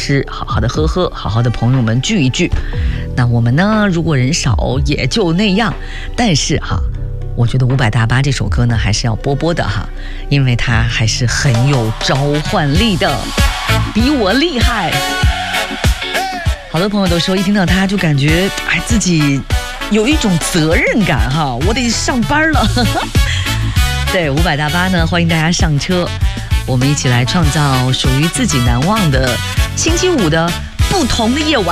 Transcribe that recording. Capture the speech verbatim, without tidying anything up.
吃，好好的喝喝，好好的朋友们聚一聚。那我们呢，如果人少也就那样，但是哈，我觉得伍佰大巴这首歌呢还是要播播的哈，因为它还是很有召唤力的，比我厉害。好多朋友都说一听到它就感觉哎自己有一种责任感哈，我得上班了。对，伍佰大巴呢，欢迎大家上车，我们一起来创造属于自己难忘的星期五的不同的夜晚。